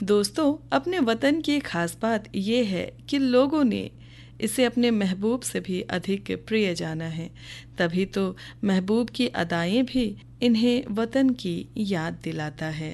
दोस्तों, अपने वतन की एक खास बात ये है कि लोगों ने इसे अपने महबूब से भी अधिक प्रिय जाना है। तभी तो महबूब की अदाएं भी इन्हें वतन की याद दिलाता है।